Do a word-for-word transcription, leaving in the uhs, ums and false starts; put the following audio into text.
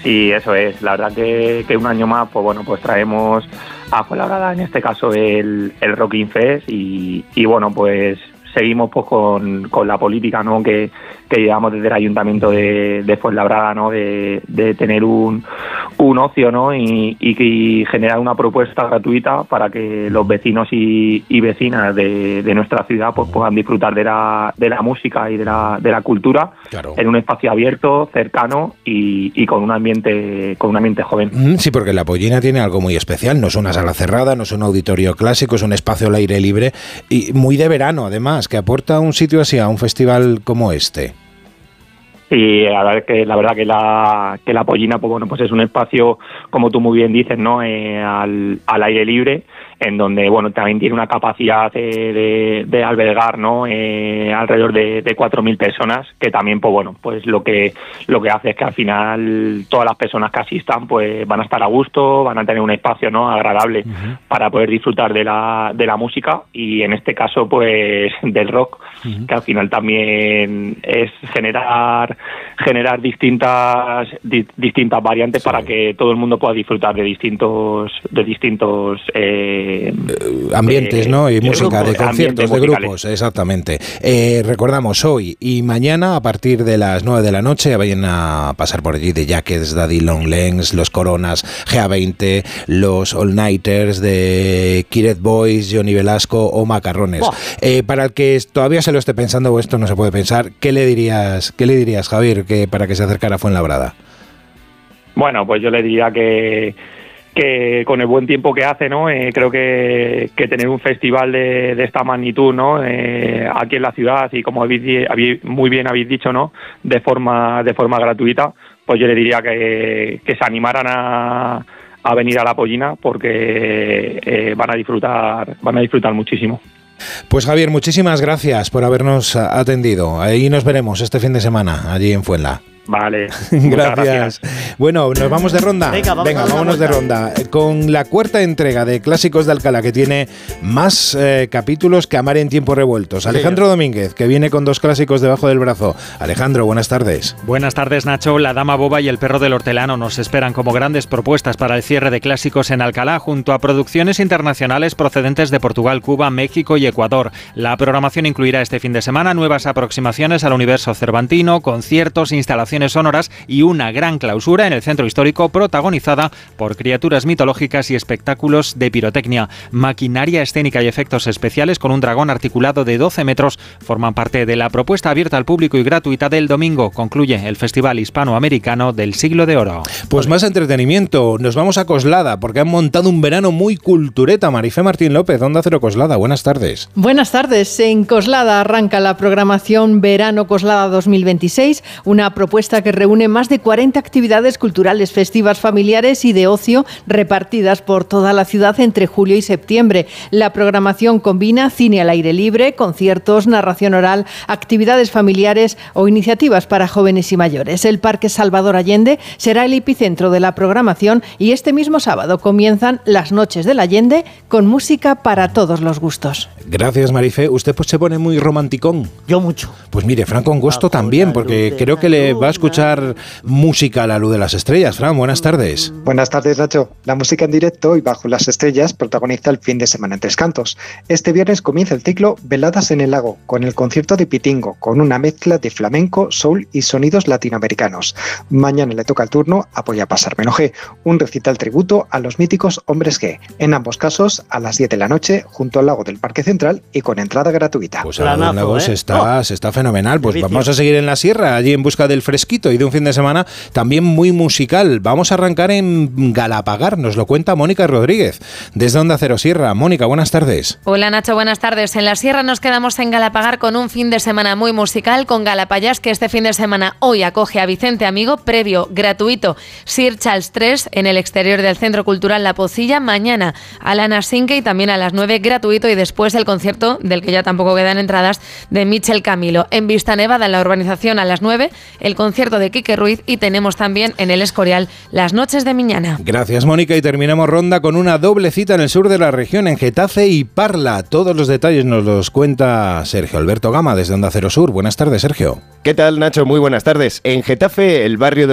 Sí, eso es. La verdad que, que un año más, pues bueno, pues traemos a Fuenlabrada, en este caso el, el Rocking Fest, y, y bueno, pues seguimos pues con, con la política, ¿no?, que, que llevamos desde el Ayuntamiento de, de Fuenlabrada, ¿no?, de, de tener un, un ocio, ¿no?, y, y, y generar una propuesta gratuita para que los vecinos y, y vecinas de, de nuestra ciudad pues puedan disfrutar de la, de la música y de la, de la cultura, claro, en un espacio abierto, cercano y, y con un ambiente con un ambiente joven. Sí, porque la Pollina tiene algo muy especial. No es una sala cerrada, no es un auditorio clásico, es un espacio al aire libre y muy de verano, además, que aporta un sitio así a un festival como este. Sí, la verdad que la verdad que la que la Pollina, pues bueno, pues es un espacio, como tú muy bien dices, ¿no?, eh, al, al aire libre, en donde bueno también tiene una capacidad de, de, de albergar, ¿no?, eh, alrededor de, de cuatro mil personas, que también pues bueno pues lo que lo que hace es que al final todas las personas que asistan pues van a estar a gusto, van a tener un espacio, ¿no?, agradable, uh-huh, para poder disfrutar de la de la música y en este caso pues del rock, uh-huh, que al final también es generar generar distintas di, distintas variantes, sí, para que todo el mundo pueda disfrutar de distintos de distintos eh, ambientes, eh, ¿no? Y música, grupos, de conciertos, de musicales. Grupos, exactamente. Eh, recordamos, hoy y mañana a partir de las nueve de la noche vayan a pasar por allí The Jackets, Daddy Long Legs, Los Coronas, G A veinte, los All Nighters de Kiret Boys, Johnny Velasco o Macarrones. Oh. Eh, para el que todavía se lo esté pensando o esto no se puede pensar, ¿qué le dirías, qué le dirías, Javier, que para que se acercara a Fuenlabrada? Bueno, pues yo le diría que que con el buen tiempo que hace, ¿no? Eh, creo que, que tener un festival de, de esta magnitud, ¿no? Eh, aquí en la ciudad, y como habéis, habéis, muy bien habéis dicho, ¿no?, de forma de forma gratuita, pues yo le diría que, que se animaran a, a venir a la Pollina, porque eh, van a disfrutar van a disfrutar muchísimo. Pues Javier, muchísimas gracias por habernos atendido. Ahí nos veremos este fin de semana, allí en Fuenla. Vale. Gracias. gracias. Bueno, nos vamos de ronda. Venga, vamos Venga vámonos de ronda. Con la cuarta entrega de Clásicos de Alcalá, que tiene más eh, capítulos que Amar en tiempos revueltos. Alejandro Domínguez, que viene con dos clásicos debajo del brazo. Alejandro, buenas tardes. Buenas tardes, Nacho. La Dama Boba y El Perro del Hortelano nos esperan como grandes propuestas para el cierre de Clásicos en Alcalá, junto a producciones internacionales procedentes de Portugal, Cuba, México y Ecuador. La programación incluirá este fin de semana nuevas aproximaciones al universo cervantino, conciertos, instalaciones sonoras y una gran clausura en el centro histórico protagonizada por criaturas mitológicas y espectáculos de pirotecnia. Maquinaria escénica y efectos especiales con un dragón articulado de doce metros forman parte de la propuesta abierta al público y gratuita del domingo. Concluye el Festival Hispanoamericano del Siglo de Oro. Pues más entretenimiento. Nos vamos a Coslada porque han montado un verano muy cultureta. Marifé Martín López, Onda Cero Coslada. Buenas tardes. Buenas tardes. En Coslada arranca la programación Verano Coslada dos mil veintiséis, una propuesta que reúne más de cuarenta actividades culturales, festivas, familiares y de ocio repartidas por toda la ciudad entre julio y septiembre. La programación combina cine al aire libre, conciertos, narración oral, actividades familiares o iniciativas para jóvenes y mayores. El Parque Salvador Allende será el epicentro de la programación y este mismo sábado comienzan las Noches del Allende con música para todos los gustos. Gracias, Marifé. Usted pues se pone muy romanticón. Yo mucho. Pues mire, Franco Angosto también, porque creo que le va a escuchar música a la luz de las estrellas. Fran, buenas tardes. Buenas tardes, Nacho. La música en directo y bajo las estrellas protagoniza el fin de semana en Tres Cantos. Este viernes comienza el ciclo Veladas en el Lago, con el concierto de Pitingo, con una mezcla de flamenco, soul y sonidos latinoamericanos. Mañana le toca el turno a Voy a pasármelo G, un recital tributo a los míticos Hombres G. En ambos casos, a las diez de la noche, junto al lago del Parque Central y con entrada gratuita. Pues al lago, ¿eh? se, está, oh. se está fenomenal. Pues Delicia. Vamos a seguir en la sierra, allí en busca del fresquito y de un fin de semana también muy musical. Vamos a arrancar en Galapagar, nos lo cuenta Mónica Rodríguez, desde Onda Cero Sierra. Mónica, buenas tardes. Hola Nacho, buenas tardes. En la sierra nos quedamos en Galapagar con un fin de semana muy musical, con Galapayás, que este fin de semana hoy acoge a Vicente Amigo, previo gratuito Sir Charles tres en el exterior del Centro Cultural La Pocilla, mañana Alana Sinke y también a las nueve gratuito, y después el concierto del que ya tampoco quedan entradas de Michel Camilo. En Vista Nevada, en la urbanización, a las nueve el concierto de Quique Ruiz, y tenemos también en el Escorial las Noches de Miñana. Gracias, Mónica, y terminamos ronda con una doble cita en el sur de la región, en Getafe y Parla. Todos los detalles nos los cuenta Sergio Alberto Gama desde Onda Cero Sur. Buenas tardes, Sergio. ¿Qué tal, Nacho? Muy buenas tardes. En Getafe, el barrio de